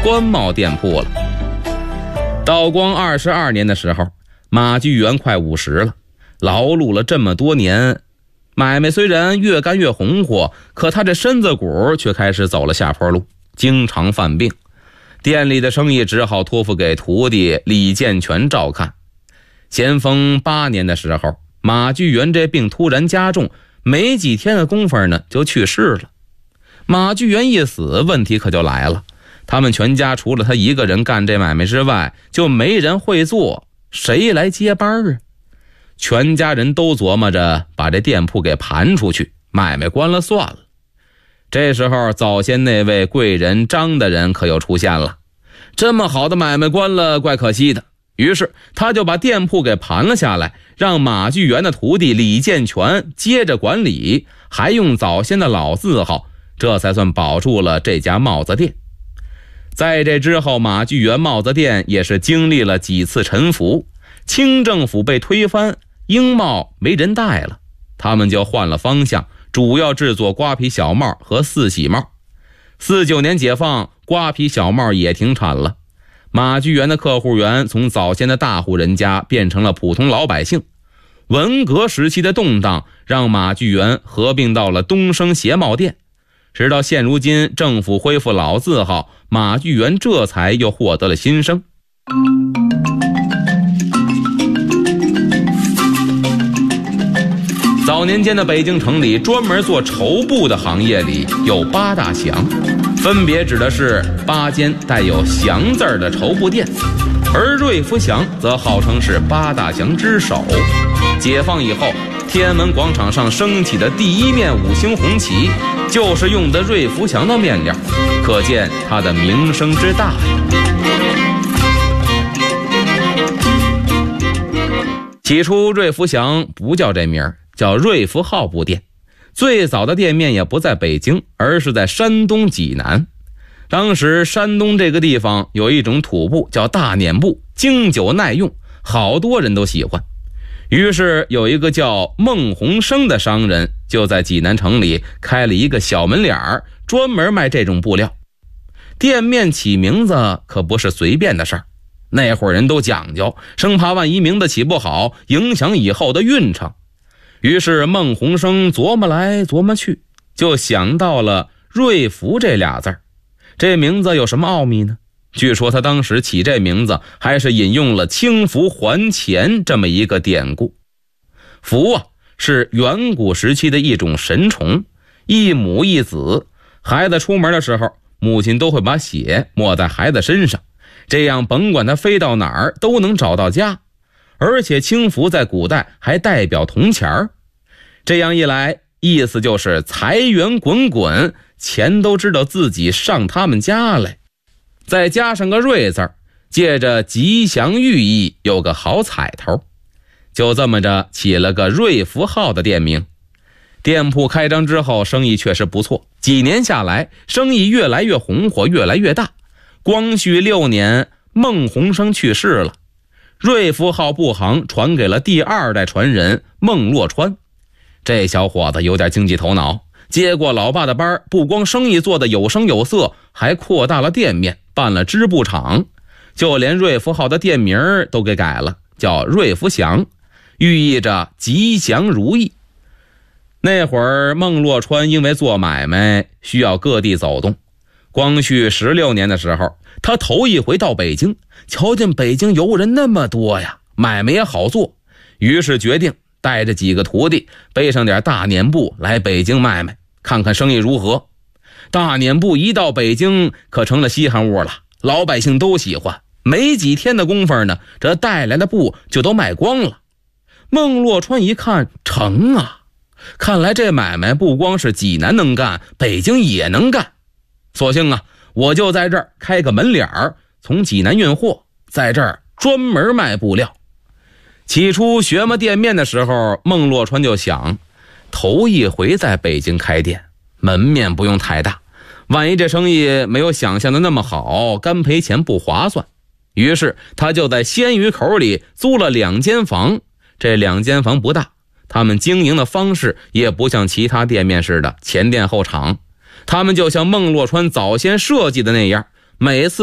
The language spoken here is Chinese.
官贸店铺了。道光22年的时候，马巨源快50了，劳碌了这么多年，买卖虽然越干越红火，可他这身子骨却开始走了下坡路，经常犯病。店里的生意只好托付给徒弟李建全照看。咸丰8年的时候，马巨源这病突然加重，没几天的功夫呢就去世了。马巨源一死，问题可就来了，他们全家除了他一个人干这买卖之外，就没人会做，谁来接班啊？全家人都琢磨着把这店铺给盘出去，买卖关了算了。这时候早先那位贵人张大人可又出现了，这么好的买卖关了，怪可惜的。于是他就把店铺给盘了下来，让马巨源的徒弟李建全接着管理，还用早先的老字号，这才算保住了这家帽子店。在这之后，马巨源帽子店也是经历了几次沉浮，清政府被推翻，英帽没人戴了，他们就换了方向，主要制作瓜皮小帽和四喜帽。49年解放，瓜皮小帽也停产了。马巨源的客户源从早先的大户人家变成了普通老百姓。文革时期的动荡让马巨源合并到了东升鞋帽店，直到现如今政府恢复老字号，马巨源这才又获得了新生。早年间的北京城里，专门做绸布的行业里有8大祥，分别指的是8间带有祥字的绸布店，而瑞福祥则号称是8大祥之首。解放以后，天安门广场上升起的第一面5星红旗就是用的瑞福祥的面料，可见它的名声之大。起初瑞福祥不叫这名，叫瑞福号布店，最早的店面也不在北京，而是在山东济南。当时山东这个地方有一种土布叫大碾布，经久耐用，好多人都喜欢。于是有一个叫孟鸿生的商人，就在济南城里开了一个小门脸儿，专门卖这种布料。店面起名字可不是随便的事儿，那会儿人都讲究，生怕万一名字起不好，影响以后的运程。于是孟鸿生琢磨来琢磨去，就想到了瑞福这俩字儿。这名字有什么奥秘呢？据说他当时起这名字还是引用了清福还钱这么一个典故。福是远古时期的一种神虫，一母一子，孩子出门的时候，母亲都会把血抹在孩子身上，这样甭管他飞到哪儿都能找到家。而且清福在古代还代表铜钱儿，这样一来，意思就是财源滚滚，钱都知道自己上他们家来。再加上个瑞字，借着吉祥寓意，有个好彩头，就这么着起了个瑞福号的店名。店铺开张之后，生意确实不错，几年下来，生意越来越红火，越来越大。光绪6年，孟鸿生去世了，瑞福号布行传给了第2代传人孟洛川。这小伙子有点经济头脑，接过老爸的班，不光生意做得有声有色，还扩大了店面，办了织布厂，就连瑞福号的店名都给改了，叫瑞福祥，寓意着吉祥如意。那会儿孟洛川因为做买卖需要各地走动，光绪16年的时候，他头一回到北京，瞧见北京游人那么多呀，买卖也好做，于是决定带着几个徒弟，背上点大碾布来北京卖卖，看看生意如何。大碾布一到北京可成了稀罕物了，老百姓都喜欢，没几天的功夫呢，这带来的布就都卖光了。孟洛川一看，成啊，看来这买卖不光是济南能干，北京也能干。索性我就在这儿开个门脸儿，从济南运货，在这儿专门卖布料。起初学摸店面的时候，孟洛川就想，头一回在北京开店，门面不用太大，万一这生意没有想象的那么好，干赔钱不划算。于是他就在鲜鱼口里租了2间房，这2间房不大，他们经营的方式也不像其他店面似的前店后厂，他们就像孟洛川早先设计的那样，每次